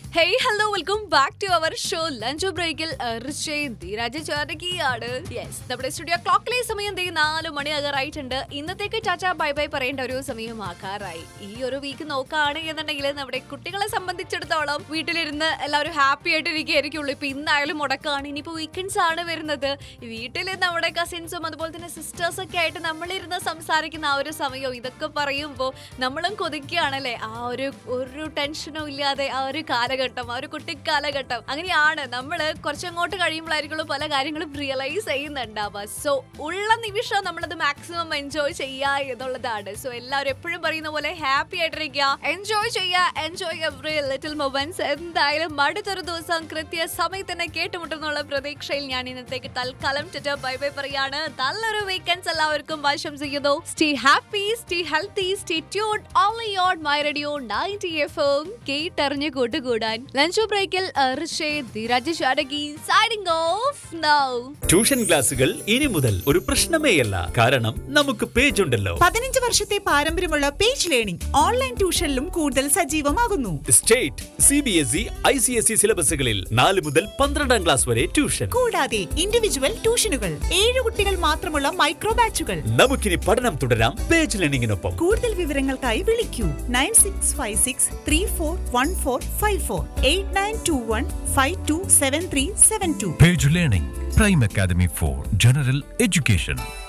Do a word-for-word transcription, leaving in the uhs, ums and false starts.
Hey, hello, welcome back to our show Lunch Breakil Rishayn ധീരാജ ചാരകിയാണ്. Yes, നമ്മുടെ studio ക്ലോക്കിലെ സമയം ദേ നാല് മണിയാകാറായിട്ടുണ്ട്. ഇന്നത്തേക്ക് ചാച്ചാ ബൈ ബൈ പറയേണ്ട ഒരു സമയമാകാറായി. ഈ ഒരു വീക്ക് നോക്കുകയാണ് എന്നുണ്ടെങ്കിൽ നമ്മുടെ കുട്ടികളെ സംബന്ധിച്ചിടത്തോളം വീട്ടിലിരുന്ന് എല്ലാവരും ഹാപ്പി ആയിട്ട് ഇരിക്കുകയായിരിക്കുള്ളൂ. ഇപ്പൊ ഇന്നായാലും മുടക്കാണ്, ഇനിയിപ്പോ വീക്കെൻഡ്സ് ആണ് വരുന്നത്. വീട്ടിൽ നമ്മുടെ കസിൻസും അതുപോലെ തന്നെ സിസ്റ്റേഴ്സും ഒക്കെ ആയിട്ട് നമ്മളിരുന്ന് സംസാരിക്കുന്ന ആ ഒരു സമയവും ഇതൊക്കെ പറയുമ്പോൾ നമ്മളും കൊതിക്കുകയാണല്ലേ ആ ഒരു ഒരു ടെൻഷനും ഇല്ലാതെ ആ ഒരു കാലഘട്ടം, ആ ഒരു കുട്ടിക്കാലഘട്ടം. അങ്ങനെയാണ് നമ്മൾ കുറച്ചങ്ങോട്ട് കഴിയുമ്പോഴായിരിക്കുള്ളൂ പല കാര്യങ്ങളും റിയലൈസ് ചെയ്യുന്നുണ്ടാവുക. സോ ഉള്ള നിമിഷം നമ്മളത് മാക്സിമം എൻജോയ് ചെയ്യുക എന്നുള്ളതാണ്. സോ എല്ലാവരും എപ്പോഴും പറയുന്ന പോലെ ഹാപ്പി ആയിട്ടിരിക്കുക, എൻജോയ് ചെയ്യുക, എൻജോയ് എവറി ലിറ്റിൽ മൊമെന്റ്സ്. എന്തായാലും അടുത്തൊരു ദിവസം കൃത്യ സമയത്ത് തന്നെ കേട്ടുമുട്ടുന്നുള്ള പ്രതീക്ഷയിൽ ഞാൻ ഇന്നത്തേക്ക് തൽക്കാലം ടാറ്റാ ബൈ ബൈ പറയാണ്. നല്ലൊരു വീക്കെൻഡ്സ് എല്ലാവർക്കും ആശംസിക്കുന്നു. Stay happy, stay healthy, stay tuned only on my radio ninety F M. കേട്ടറിഞ്ഞ് കൂട്ടുകൂടാൻ ലഞ്ച് ബ്രേക്കിൽ ധീരാജ ചാരകി സൈനിങ് ഓഫ് നൗ. ട്യൂഷൻ ക്ലാസുകൾ ഇനി മുതൽ ഒരു പ്രശ്നമേയല്ല, കാരണം നമുക്ക് പേജ് ഉണ്ടല്ലോ. പതിനഞ്ച് വർഷത്തെ പാരമ്പര്യമുള്ള പേജ് ലേണിംഗ് ഓൺലൈൻ ട്യൂഷനിലും കൂടുതൽ സജീവമാകുന്നു. State, C B S E, I C S E സിലബസുകളിൽ നാല് മുതൽ പന്ത്രണ്ടാം ക്ലാസ് വരെ ട്യൂഷൻ. കൂടാതെ ഇൻഡിവിജ്വൽ ട്യൂഷനുകൾ, ഏഴ് കുട്ടികൾ മാത്രമുള്ള മൈക്രോ ബാച്ചുകൾ. നമുക്കിനി പഠനം തുടരാം പേജ് ലേണിംഗിനൊപ്പം. കൂടുതൽ വിവരങ്ങൾക്കായി വിളിക്കൂ nine six five six three four one four five four eight nine to one five to seven three seven to. Page Learning, Prime Academy for General Education.